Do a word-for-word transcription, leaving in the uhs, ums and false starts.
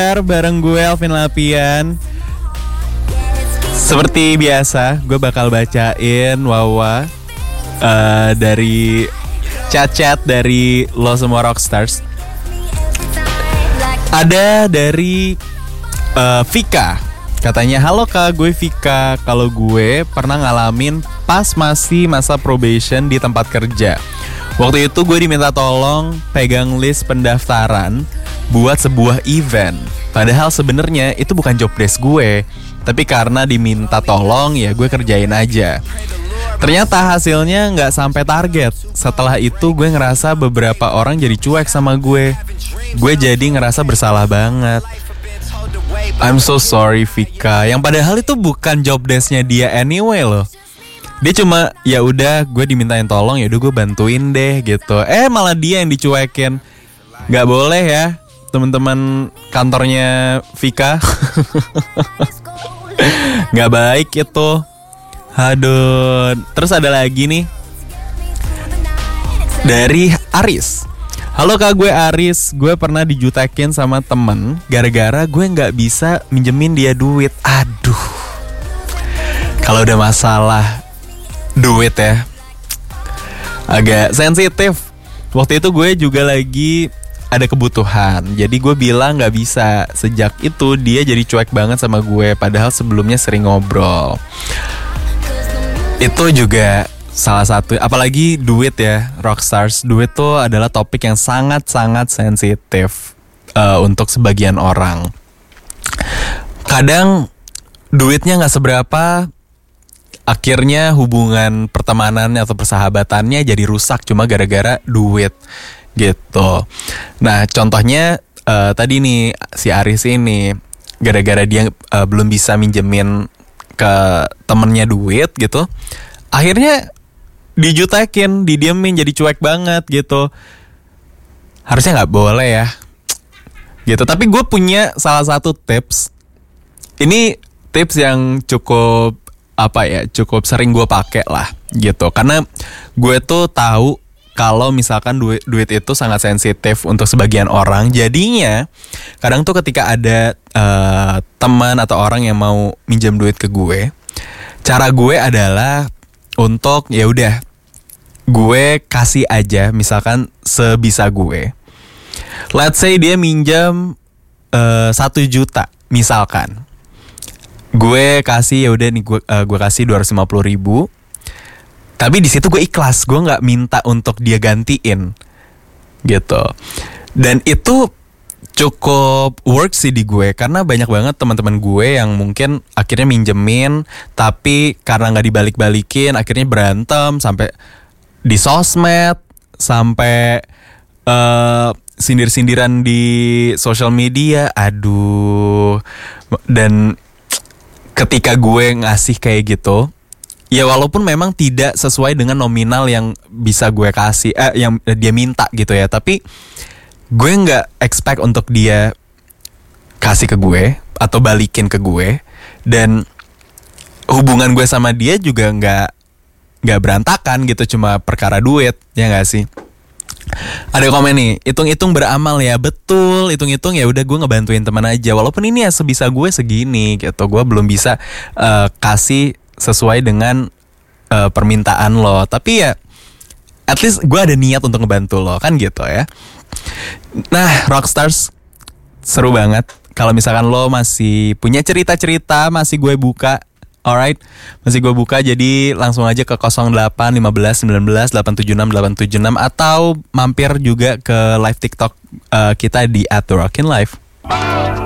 Bareng gue Alvin Lapian. Seperti biasa, gue bakal bacain Wawa uh, dari chat-chat dari lo semua Rockstars. Ada dari uh, Vika. Katanya, halo kak, gue Vika. Kalau gue pernah ngalamin pas masih masa probation di tempat kerja. Waktu itu gue diminta tolong pegang list pendaftaran buat sebuah event. Padahal sebenarnya itu bukan job desk gue, tapi karena diminta tolong ya gue kerjain aja. Ternyata hasilnya gak sampai target. Setelah itu gue ngerasa beberapa orang jadi cuek sama gue. Gue jadi ngerasa bersalah banget. I'm so sorry Vika. Yang padahal itu bukan job desk-nya dia anyway loh. Dia cuma ya udah gue dimintain tolong, ya udah gue bantuin deh gitu. Eh malah dia yang dicuekin. Gak boleh ya teman-teman kantornya Vika. Gak baik itu. Aduh. Terus ada lagi nih dari Aris. Halo kak, gue Aris. Gue pernah dijutekin sama temen gara-gara gue gak bisa minjemin dia duit. Aduh. Kalau udah masalah duit ya agak sensitif. Waktu itu gue juga lagi ada kebutuhan, jadi gue bilang gak bisa. Sejak itu dia jadi cuek banget sama gue, padahal sebelumnya sering ngobrol. Itu juga salah satu, apalagi duit ya, Rockstars. Duit tuh adalah topik yang sangat-sangat sensitif uh, untuk sebagian orang. Kadang duitnya gak seberapa, akhirnya hubungan pertemanannya atau persahabatannya jadi rusak cuma gara-gara duit gitu. Nah contohnya uh, tadi nih si Aris ini gara-gara dia uh, belum bisa minjemin ke temennya duit gitu, akhirnya dijutekin, didiemin, jadi cuek banget gitu. Harusnya nggak boleh ya gitu. Tapi gue punya salah satu tips. Ini tips yang cukup apa ya, cukup sering gue pakai lah gitu. Karena gue tuh tahu kalau misalkan duit duit itu sangat sensitif untuk sebagian orang. Jadinya kadang tuh ketika ada uh, teman atau orang yang mau minjem duit ke gue, cara gue adalah untuk ya udah gue kasih aja, misalkan sebisa gue. Let's say dia minjem uh, satu juta misalkan. Gue kasih ya udah nih gue uh, gue kasih dua ratus lima puluh ribu. Tapi di situ gue ikhlas, gue nggak minta untuk dia gantiin, gitu. Dan itu cukup work sih di gue, karena banyak banget teman-teman gue yang mungkin akhirnya minjemin, tapi karena nggak dibalik-balikin, akhirnya berantem sampai di sosmed, sampai uh, sindir-sindiran di sosial media. Aduh. Dan ketika gue ngasih kayak gitu, ya walaupun memang tidak sesuai dengan nominal yang bisa gue kasih, eh, yang dia minta gitu ya, tapi gue nggak expect untuk dia kasih ke gue atau balikin ke gue, dan hubungan gue sama dia juga nggak nggak berantakan gitu cuma perkara duit, ya nggak sih? Ada komen nih, hitung-hitung beramal ya. Betul, hitung-hitung ya udah gue ngebantuin teman aja, walaupun ini ya sebisa gue segini gitu. Gue belum bisa uh, kasih sesuai dengan uh, permintaan lo, tapi ya at least gue ada niat untuk ngebantu lo, kan gitu ya. Nah Rockstars, seru banget kalau misalkan lo masih punya cerita-cerita, masih gue buka. Alright, masih gue buka, jadi langsung aja ke nol delapan lima belas sembilan belas delapan tujuh enam delapan tujuh enam atau mampir juga ke live TikTok uh, kita di at the rockin live.